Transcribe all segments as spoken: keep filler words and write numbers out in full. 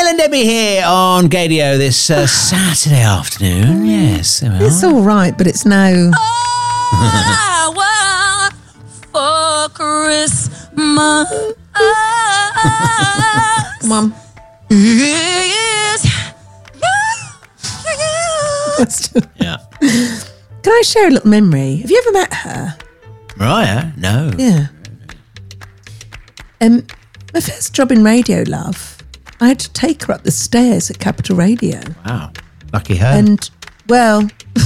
and Debbie here on Gadio this uh, Saturday afternoon. Yes, there we are. It's all right, but it's no... I want for Christmas. Come on. Yeah. Can I share a little memory? Have you ever met her? Mariah? No. Yeah. Um, my first job in radio, love, I had to take her up the stairs at Capital Radio. Wow. Lucky her. And, well,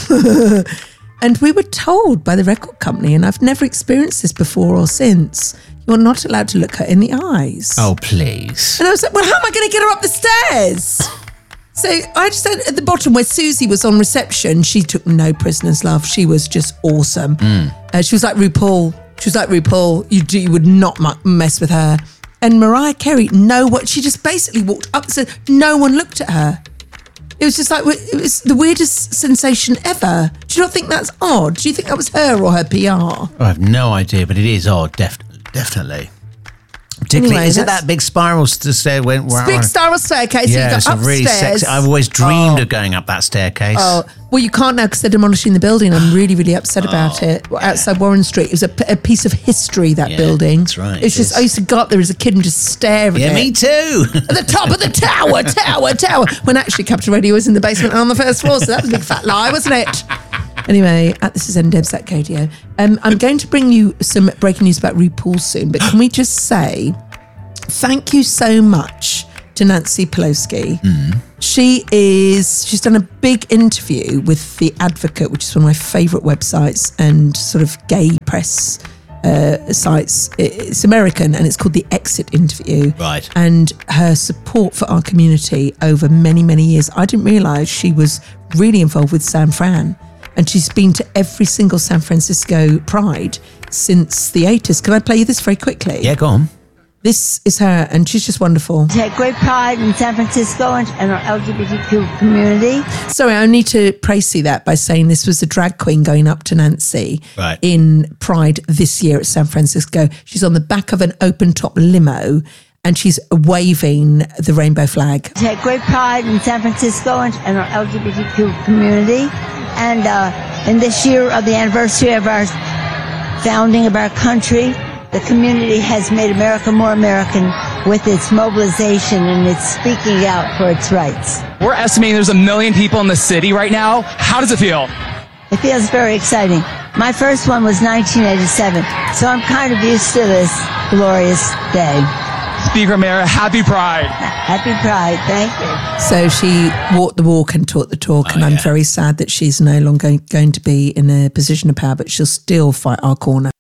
and we were told by the record company, and I've never experienced this before or since, you're not allowed to look her in the eyes. Oh, please. And I was like, well, how am I going to get her up the stairs? So I just said at the bottom where Susie was on reception, she took no prisoners, love. She was just awesome. Mm. Uh, she was like RuPaul. She was like RuPaul. You, do, you would not mu- mess with her. And Mariah Carey, no, what she just basically walked up and said, no one looked at her. It was just like, it was the weirdest sensation ever. Do you not think that's odd? Do you think that was her or her P R? I have no idea, but it is odd, def- definitely. Particularly, Anyway, is it that's- that big spiral st- stair? Went Big spiral staircase. Yeah, you it's go a upstairs. really sexy. I've always dreamed Oh. of going up that staircase. Oh, well, you can't now because they're demolishing the building. I'm really, really upset about it. Outside Warren Street. It was a, p- a piece of history, that Yeah, building. that's right, It's it just, is. I used to go up there as a kid and just stare at yeah, it. me too. At the top of the tower, tower, tower. When actually Capital Radio was in the basement and on the first floor. So that was a big fat lie, wasn't it? Anyway, at this is N Debs at Gadio. Um, I'm going to bring you some breaking news about RuPaul soon, but can we just say thank you so much to Nancy Pelosi. Mm. She is, she's done a big interview with The Advocate, which is one of my favourite websites and sort of gay press uh, sites. It's American and it's called The Exit Interview. Right. And her support for our community over many, many years. I didn't realise she was really involved with San Fran. And she's been to every single San Francisco Pride since the eighties. Can I play you this very quickly? Yeah, go on. This is her, and she's just wonderful. Take great pride in San Francisco and, and our L G B T Q community. Sorry, I need to praise you that by saying this was a drag queen going up to Nancy right. in Pride this year at San Francisco. She's on the back of an open-top limo, and she's waving the rainbow flag. Take great pride in San Francisco and, and our L G B T Q community. And uh, in this year of the anniversary of our founding of our country, the community has made America more American with its mobilization and its speaking out for its rights. We're estimating there's a million people in the city right now. How does it feel? It feels very exciting. My first one was nineteen eighty-seven, so I'm kind of used to this glorious day. Speaker Mayor, happy Pride. Happy Pride, thank you. So she walked the walk and talked the talk, Oh, and I'm yeah. very sad that she's no longer going to be in a position of power, but she'll still fight our corner.